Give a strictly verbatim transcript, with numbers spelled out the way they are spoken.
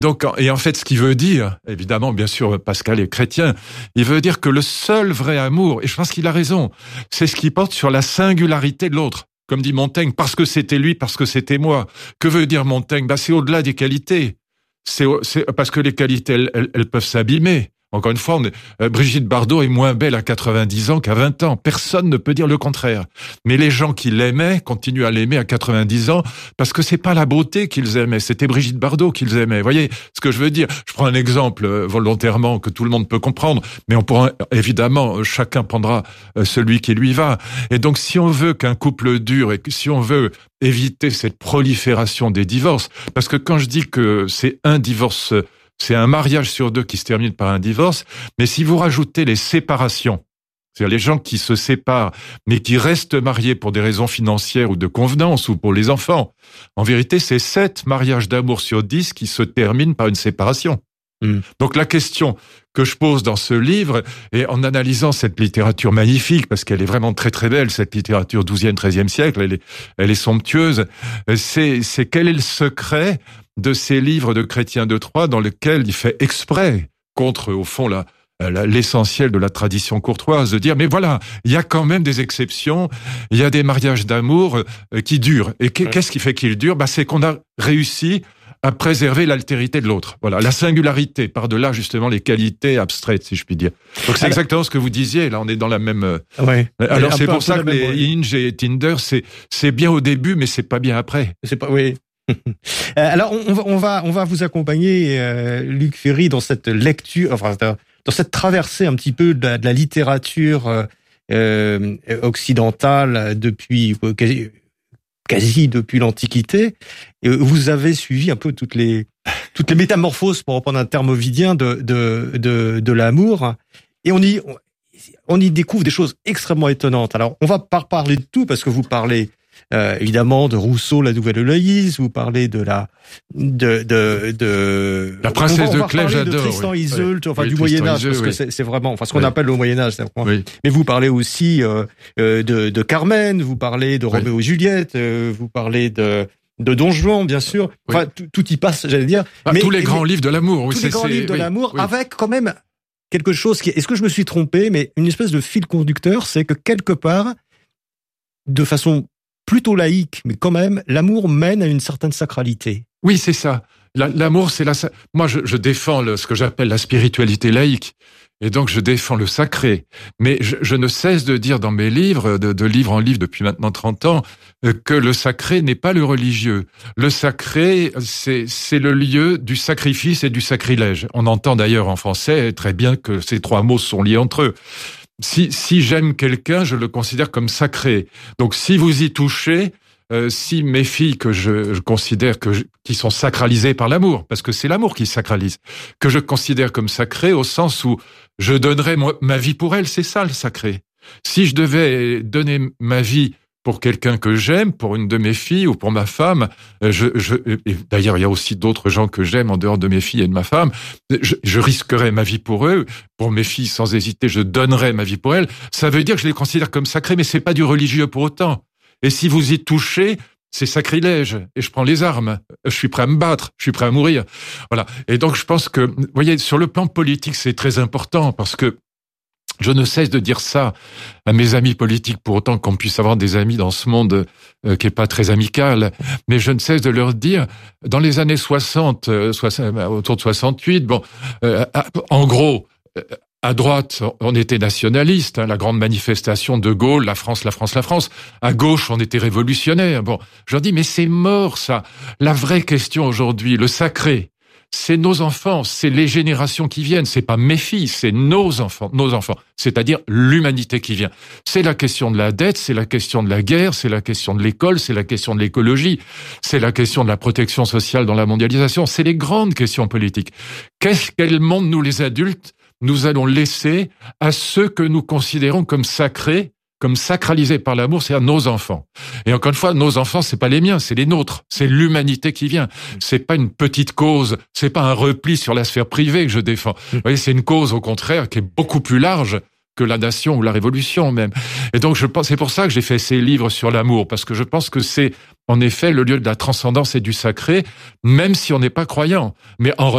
Donc, et en fait, ce qu'il veut dire, évidemment, bien sûr, Pascal est chrétien, il veut dire que le seul vrai amour, et je pense qu'il a raison, c'est ce qui porte sur la singularité de l'autre. Comme dit Montaigne, parce que c'était lui, parce que c'était moi. Que veut dire Montaigne? Bah, c'est au-delà des qualités. C'est, c'est parce que les qualités, elles, elles, elles peuvent s'abîmer. Encore une fois, on est, euh, Brigitte Bardot est moins belle à quatre-vingt-dix ans qu'à vingt ans. Personne ne peut dire le contraire. Mais les gens qui l'aimaient continuent à l'aimer à quatre-vingt-dix ans parce que c'est pas la beauté qu'ils aimaient, c'était Brigitte Bardot qu'ils aimaient. Vous voyez ce que je veux dire? Je prends un exemple euh, volontairement que tout le monde peut comprendre, mais on pourra évidemment, euh, chacun prendra euh, celui qui lui va. Et donc, si on veut qu'un couple dure et que si on veut éviter cette prolifération des divorces, parce que quand je dis que c'est un divorce, c'est un mariage sur deux qui se termine par un divorce, mais si vous rajoutez les séparations, c'est-à-dire les gens qui se séparent, mais qui restent mariés pour des raisons financières ou de convenance ou pour les enfants, en vérité, c'est sept mariages d'amour sur dix qui se terminent par une séparation. Mmh. Donc la question que je pose dans ce livre, et en analysant cette littérature magnifique, parce qu'elle est vraiment très très belle, cette littérature douzième, treizième siècle, elle est, elle est somptueuse, c'est, c'est quel est le secret de ces livres de Chrétien de Troyes dans lesquels il fait exprès, contre au fond la, la, l'essentiel de la tradition courtoise, de dire mais voilà, il y a quand même des exceptions, il y a des mariages d'amour euh, qui durent. Et qu'est-ce qui fait qu'ils durent? Bah, c'est qu'on a réussi à préserver l'altérité de l'autre. Voilà, la singularité, par-delà justement les qualités abstraites, si je puis dire. Donc c'est alors, exactement ce que vous disiez, là on est dans la même... Ouais. Alors c'est pour ça que les Hinge et Tinder, c'est, c'est bien au début, mais c'est pas bien après. C'est pas... Oui. Alors on va, on va, on va vous accompagner, euh, Luc Ferry, dans cette lecture, enfin dans cette traversée un petit peu de la, de la littérature euh, occidentale depuis... Quasi, quasi depuis l'Antiquité, et vous avez suivi un peu toutes les toutes les métamorphoses, pour reprendre un terme ovidien, de de de, de l'amour, et on y on y découvre des choses extrêmement étonnantes. Alors on va pas parler de tout parce que vous parlez euh, évidemment de Rousseau, la Nouvelle Héloïse, vous parlez de la de de de la princesse on va, on va de Clèves, j'adore. De Tristan oui. Isolde, enfin oui, du Tristan Moyen Âge, Isolde, parce que oui. c'est, c'est vraiment, enfin ce qu'on oui. appelle le Moyen Âge. Oui. Mais vous parlez aussi euh, de de Carmen, vous parlez de Roméo et Juliette, euh, vous parlez de de Don Juan, bien sûr. Enfin, oui. tout, tout y passe, j'allais dire. Ah, mais tous les grands mais, livres de l'amour, oui, tous c'est, les grands c'est, livres de oui, l'amour, oui. avec quand même quelque chose qui, est-ce que je me suis trompé, mais une espèce de fil conducteur, c'est que quelque part, de façon plutôt laïque, mais quand même, l'amour mène à une certaine sacralité. Oui, c'est ça. La, l'amour, c'est la. Moi, je, je défends le, ce que j'appelle la spiritualité laïque, et donc je défends le sacré. Mais je, je ne cesse de dire dans mes livres, de, de livre en livre depuis maintenant trente ans, euh, que le sacré n'est pas le religieux. Le sacré, c'est, c'est le lieu du sacrifice et du sacrilège. On entend d'ailleurs en français très bien que ces trois mots sont liés entre eux. Si, si j'aime quelqu'un, je le considère comme sacré. Donc, si vous y touchez, euh, si mes filles que je, je considère que je, qui sont sacralisées par l'amour, parce que c'est l'amour qui sacralise, que je considère comme sacré au sens où je donnerais moi, ma vie pour elles, c'est ça le sacré. Si je devais donner ma vie pour quelqu'un que j'aime, pour une de mes filles ou pour ma femme, je, je, et d'ailleurs il y a aussi d'autres gens que j'aime en dehors de mes filles et de ma femme, je, je risquerais ma vie pour eux, pour mes filles sans hésiter, je donnerais ma vie pour elles. Ça veut dire que je les considère comme sacrés, mais c'est pas du religieux pour autant. Et si vous y touchez, c'est sacrilège, et je prends les armes, je suis prêt à me battre, je suis prêt à mourir. Voilà. Et donc je pense que, vous voyez, sur le plan politique, c'est très important, parce que je ne cesse de dire ça à mes amis politiques, pour autant qu'on puisse avoir des amis dans ce monde euh, qui est pas très amical, mais je ne cesse de leur dire, dans les années soixante, euh, soixante autour de soixante-huit, bon, euh, en gros, à droite, on était nationaliste, hein, la grande manifestation de Gaulle, la France, la France, la France. À gauche, on était révolutionnaire. Bon, je leur dis, mais c'est mort, ça. La vraie question aujourd'hui, le sacré, c'est nos enfants, c'est les générations qui viennent, c'est pas mes filles, c'est nos enfants, nos enfants, c'est-à-dire l'humanité qui vient. C'est la question de la dette, c'est la question de la guerre, c'est la question de l'école, c'est la question de l'écologie, c'est la question de la protection sociale dans la mondialisation, c'est les grandes questions politiques. Qu'est-ce, quel monde, nous les adultes, nous allons laisser à ceux que nous considérons comme sacrés, comme sacralisés par l'amour, c'est à nos enfants. Et encore une fois, nos enfants, c'est pas les miens, c'est les nôtres. C'est l'humanité qui vient. C'est pas une petite cause, c'est pas un repli sur la sphère privée que je défends. Vous voyez, c'est une cause, au contraire, qui est beaucoup plus large que la nation ou la révolution même. Et donc, je pense, c'est pour ça que j'ai fait ces livres sur l'amour, parce que je pense que c'est, en effet, le lieu de la transcendance et du sacré, même si on n'est pas croyant. Mais en